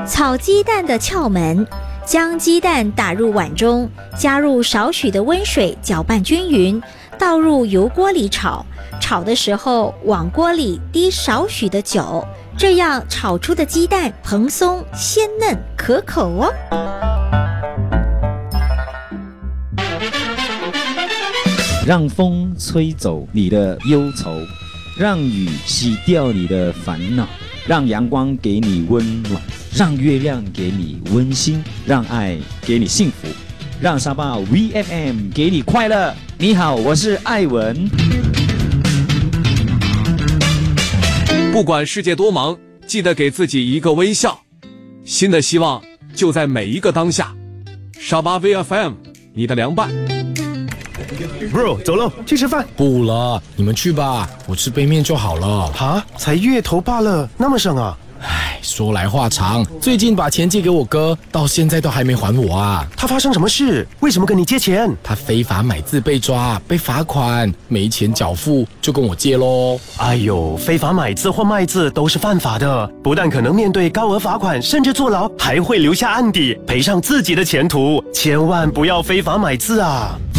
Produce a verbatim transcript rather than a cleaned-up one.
炒鸡蛋的窍门：将鸡蛋打入碗中，加入少许的温水，搅拌均匀，倒入油锅里炒。炒的时候往锅里滴少许的酒，这样炒出的鸡蛋蓬松鲜嫩可口哦。 让风吹走你的忧愁，让雨洗掉你的烦恼，让阳光给你温暖，让月亮给你温馨，让爱给你幸福，让沙巴 V F M 给你快乐。你好，我是艾文。 不管世界多忙，记得给自己一个微笑。新的希望就在每一个当下。沙巴 V F M， 你的凉拌。 Bro， 走喽，去吃饭。 不了，你们去吧，我吃杯面就好了。 哈，才月头罢了，那么省啊？ 唉，说来话长，最近把钱借给我哥，到现在都还没还我啊。 他发生什么事？为什么跟你借钱？ 他非法买字被抓，被罚款，没钱缴付，就跟我借咯。 哎呦，非法买字或卖字都是犯法的，不但可能面对高额罚款，甚至坐牢，还会留下案底，赔上自己的前途。千万不要非法买字啊！